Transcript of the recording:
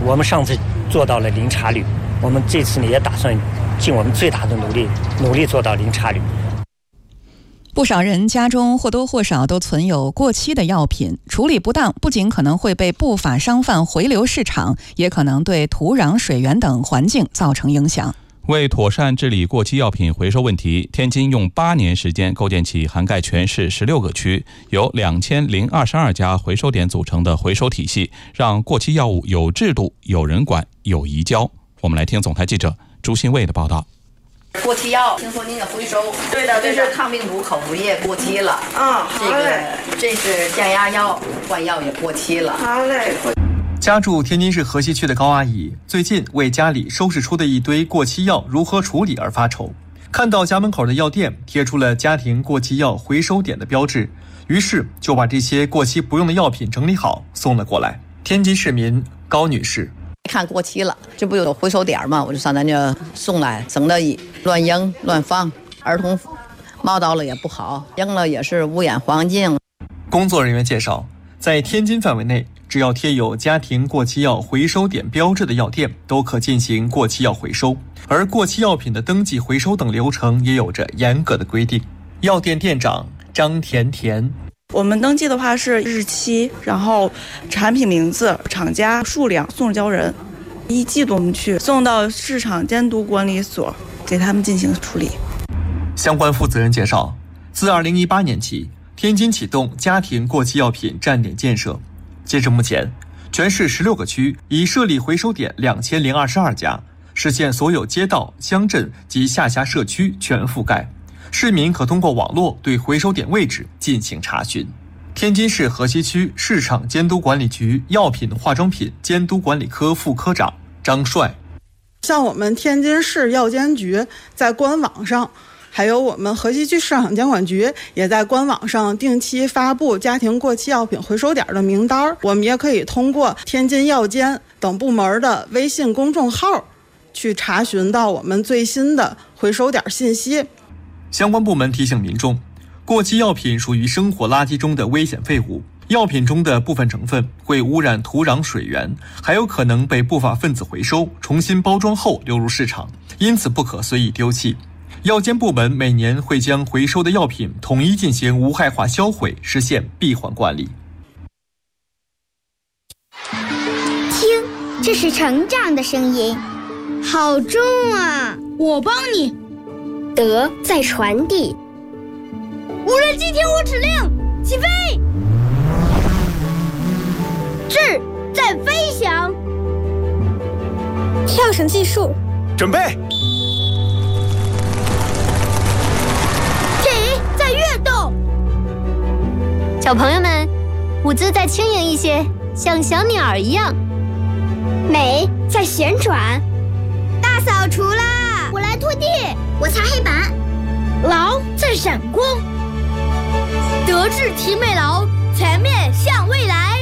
我们上次做到了零差率，我们这次呢也打算尽我们最大的努力做到零差率。 不少人家中或多或少都存有过期的药品，处理不当不仅可能会被不法商贩回流市场，也可能对土壤、水源等环境造成影响。 为妥善治理过期药品回收问题，天津用8年时间构建起涵盖全市16个区、由2022家回收点组成的回收体系，让过期药物有制度、有人管、有移交。我们来听总台记者朱新卫的报道。 过期药，听说您的回收， 对的， 这是抗病毒口服液过期了。 好嘞。 这是降压药，换药也过期了。 好嘞。 家住天津市河西区的高阿姨，最近为家里收拾出的一堆过期药如何处理而发愁。看到家门口的药店贴出了家庭过期药回收点的标志，于是就把这些过期不用的药品整理好送了过来。天津市民高女士。 看过期了，这不有回收点吗？我就上咱这送来，省得乱扔乱放，儿童冒到了也不好，扔了也是污染环境。 工作人员介绍，在天津范围内，只要贴有家庭过期药回收点标志的药店都可进行过期药回收，而过期药品的登记回收等流程也有着严格的规定。药店店长张甜甜。 我们登记的话是日期，然后产品名字、厂家、数量、送交人，一季度我们去送到市场监督管理所给他们进行处理。 相关负责人介绍，自2018年起，天津启动家庭过期药品站点建设。截至目前，全市16个区已设立回收点2022家，实现所有街道、乡镇及下辖社区全覆盖。市民可通过网络对回收点位置进行查询。天津市河西区市场监督管理局药品化妆品监督管理科副科长张帅。 像我们天津市药监局在官网上，还有我们河西区市场监管局也在官网上定期发布家庭过期药品回收点的名单。我们也可以通过天津药监等部门的微信公众号去查询到我们最新的回收点信息。 相关部门提醒民众，过期药品属于生活垃圾中的危险废物，药品中的部分成分会污染土壤水源，还有可能被不法分子回收，重新包装后流入市场，因此不可随意丢弃。药监部门每年会将回收的药品统一进行无害化销毁，实现闭环管理。 听，这是成长的声音，好重啊！ 我帮你。 德在传递。 无人机听我指令，起飞！智在飞翔。 跳绳计数， 准备。 体在跃动。 小朋友们，舞姿再轻盈一些，像小鸟一样。 美在旋转。 大扫除啦！ 我来拖地。我擦黑板。 劳在闪光。德智体美劳，全面向未来。